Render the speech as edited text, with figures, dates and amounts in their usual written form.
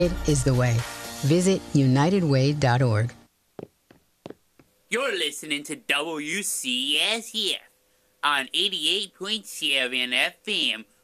is the way. Visit unitedway.org. You're listening to WCSF on 88.7 FM,